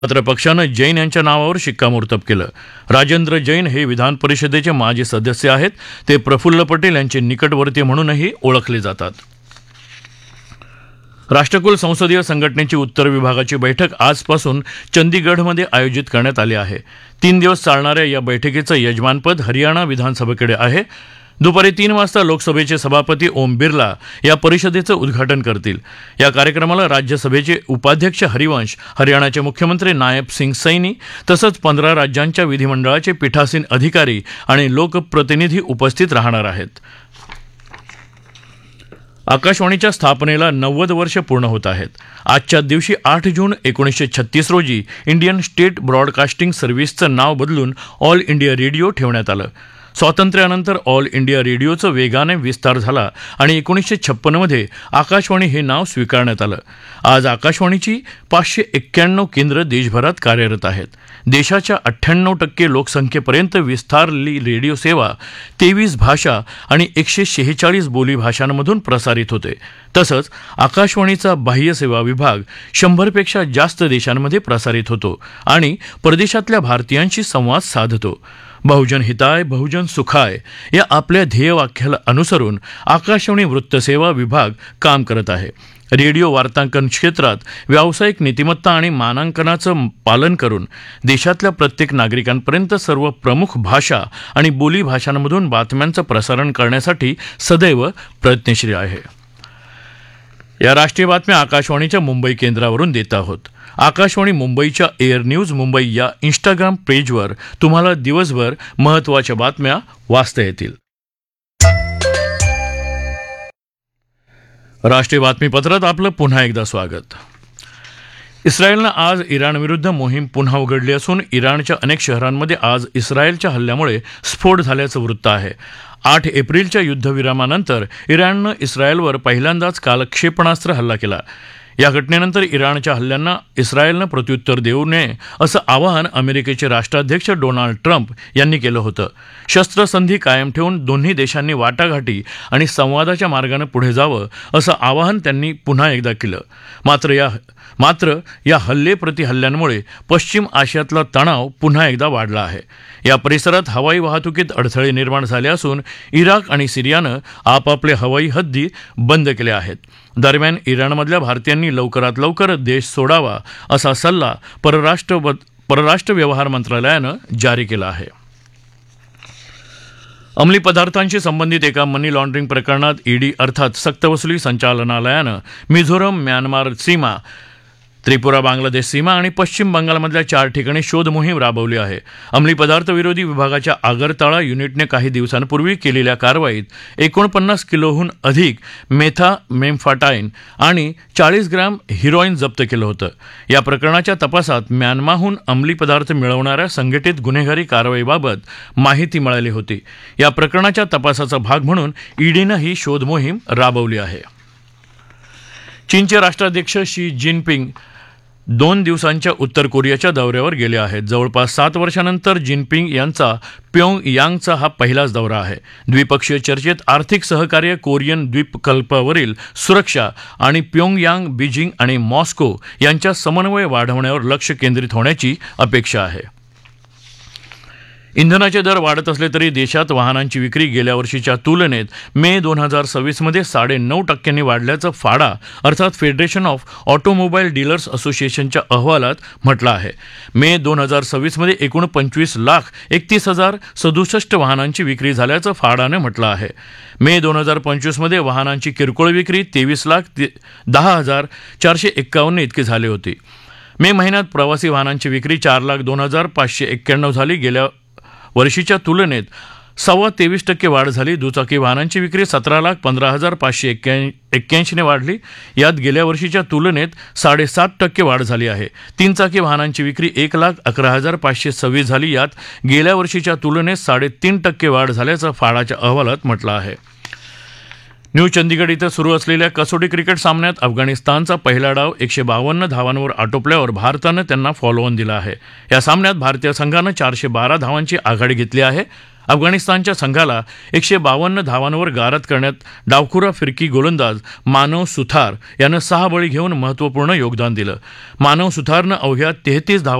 मात्र पक्षानं जैन यांच्या नावावर शिक्कामोर्तब केलं. राजेंद्र जैन हे विधान परिषदेचे माजी सदस्य आहेत. ते प्रफुल्ल पटेल यांचे निकटवर्ती म्हणूनही ओळखले जातात. राष्ट्रकुल संसदीय संघटनेची उत्तर विभागाची बैठक आजपासून चंदीगढमध्ये आयोजित करण्यात आली आहे. 3 दिवस चालणाऱ्या या बैठकीचं यजमानपद हरियाणा विधानसभेकडे आहे. दुपारी 3 वाजता लोकसभेचे सभापती ओम बिर्ला या परिषदेचं उद्घाटन करतील. या कार्यक्रमाला राज्यसभेचे उपाध्यक्ष हरिवंश, हरियाणाचे मुख्यमंत्री नायब सिंग सैनी तसंच 15 राज्यांच्या विधिमंडळाचे पीठासीन अधिकारी आणि लोकप्रतिनिधी उपस्थित राहणार आहेत. आकाशवाणीच्या स्थापनेला 90 वर्ष पूर्ण होत आहेत. आजच्या दिवशी 8 जून 1936 रोजी इंडियन स्टेट ब्रॉडकास्टिंग सर्व्हिसचं नाव बदलून ऑल इंडिया रेडिओ ठेवण्यात आलं. स्वातंत्र्यानंतर ऑल इंडिया रेडिओचा वेगाने विस्तार झाला आणि 1956 मध्ये आकाशवाणी हे नाव स्वीकारण्यात आलं. आज आकाशवाणीची 591 केंद्र देशभरात कार्यरत आहेत. देशाच्या 98% लोकसंख्येपर्यंत विस्तारलेली रेडिओ सेवा 23 भाषा आणि 146 बोली भाषांमधून प्रसारित होते. तसंच आकाशवाणीचा बाह्य सेवा विभाग 100पेक्षा जास्त देशांमध्ये प्रसारित होतो आणि परदेशातल्या भारतीयांशी संवाद साधतो. बहुजन हिताय बहुजन सुखाय या आपल्या ध्येयवाक्याला अनुसरून आकाशवाणी वृत्तसेवा विभाग काम करत आहे. रेडिओ वार्तांकन क्षेत्रात व्यावसायिक नीतिमत्ता आणि मानांकनाचं पालन करून देशातल्या प्रत्येक नागरिकांपर्यंत सर्व प्रमुख भाषा आणि बोली भाषांमधून बातम्यांचं प्रसारण करण्यासाठी सदैव प्रयत्नशील आहे. या राष्ट्रीय बातम्या आकाशवाणीच्या मुंबई केंद्रावरून देत आहोत. आकाशवाणी मुंबईच्या एअर न्यूज मुंबई या इंस्टाग्राम पेजवर तुम्हाला दिवसभर महत्त्वाच्या बातम्या वाचता येतील. राष्ट्रीय बातमीपत्रात आपलं पुन्हा एकदा स्वागत. इस्रायलनं आज इराणविरुद्ध मोहीम पुन्हा उघडली असून इराणच्या अनेक शहरांमध्ये आज इस्रायलच्या हल्ल्यामुळे स्फोट झाल्याचं वृत्त आहे. 8 एप्रिलच्या युद्धविरामानंतर इराणनं इस्रायलवर पहिल्यांदाच काल क्षेपणास्त्र हल्ला केला. या घटनेनंतर इराणच्या हल्ल्यांना इस्रायलनं प्रत्युत्तर देऊ नये असं आवाहन अमेरिकेचे राष्ट्राध्यक्ष डोनाल्ड ट्रम्प यांनी केलं होतं. शस्त्रसंधी कायम ठेवून दोन्ही देशांनी वाटाघाटी आणि संवादाच्या मार्गानं पुढे जावं असं आवाहन त्यांनी पुन्हा एकदा केलं. मात्र या हल्ल्यांमुळे पश्चिम आशियातला तणाव पुन्हा एकदा वाढला आहे. या परिसरात हवाई वाहतुकीत अडथळे निर्माण झाले असून इराक आणि सिरियानं आपापले हवाई हद्दी बंद केले आहेत. दरम्यान इराणमधल्या भारतीयांनी लवकरात लवकर देश सोडावा असा सल्ला परराष्ट्र व्यवहार मंत्रालयानं जारी केला आहे. अंमली पदार्थांशी संबंधित एका मनी लॉन्ड्रिंग प्रकरणात ईडी अर्थात सक्तवसुली संचालनालयानं मिझोरम, म्यानमार सीमा, त्रिपुरा, बांगलादेश सीमा आणि पश्चिम बंगालमधल्या 4 ठिकाणी शोध मोहीम राबवली आहे. अंमली पदार्थ विरोधी विभागाच्या आगरताळा युनिटने काही दिवसांपूर्वी केलेल्या कारवाईत 49 किलोहून अधिक मेथामेम्फाटाईन आणि 40 ग्रॅम हिरोईन जप्त केलं होतं. या प्रकरणाच्या तपासात म्यानमाहून अंमली पदार्थ मिळवणाऱ्या संघटित गुन्हेगारी कारवाईबाबत माहिती मिळाली होती. या प्रकरणाच्या तपासाचा भाग म्हणून ईडीनं ही शोध मोहीम राबवली आहे. चीनचे राष्ट्राध्यक्ष शी जिनपिंग 2 दिवसांच्या उत्तर कोरियाच्या दौऱ्यावर गेले आहेत. जवळपास 7 वर्षांनंतर जिनपिंग यांचा प्योंगयांगचा हा पहिलाच दौरा आहे. द्विपक्षीय चर्चेत आर्थिक सहकार्य, कोरियन द्वीपकल्पावरील सुरक्षा आणि प्योंगयांग, बीजिंग आणि मॉस्को यांच्या समन्वय वाढवण्यावर लक्ष केंद्रित होण्याची अपेक्षा आहे. इंधनाचे दर वाढत असले तरी देशात वाहनांची विक्री गेल्या वर्षीच्या तुलनेत मे 2026 मध्ये 9.5% वाढल्याचं फाडा अर्थात फेडरेशन ऑफ ऑटोमोबाईल डीलर्स असोसिएशनच्या अहवालात म्हटलं आहे. मे 2026 मध्ये एकूण 25,31,067 वाहनांची विक्री झाल्याचं फाडानं म्हटलं आहे. मे 2025 मध्ये वाहनांची किरकोळ विक्री 23,10,451 इतकी झाली होती. मे महिन्यात प्रवासी वाहनांची विक्री 4,02,591 झाली. गेल्या वर्षीच्या तुलनेत 23% वाढ झाली. दुचाकी वाहनांची विक्री 17,15,581 ने वाढली. यात गेल्या वर्षीच्या तुलनेत 7.5% वाढ झाली आहे. 3 चाकी वाहनांची विक्री 1,11,526 झाली. यात गेल्या वर्षीच्या तुलनेत 3.5% वाढ झाल्याचं फाडाच्या अहवालात म्हटलं आहे. न्यू चंदिगड इथं सुरू असलेल्या कसोटी क्रिकेट सामन्यात अफगाणिस्तानचा पहिला डाव 152 धावांवर आटोपल्यावर भारतानं त्यांना फॉलोऑन दिला आहे. या सामन्यात भारतीय संघानं 412 धावांची आघाडी घेतली आहे. अफगाणिस्तानच्या संघाला 152 धावांवर गारद करण्यात डावखुरा फिरकी गोलंदाज मानव सुथार यानं 6 बळी घेऊन महत्त्वपूर्ण योगदान दिलं. मानव सुथारनं अवघ्या 33 धावा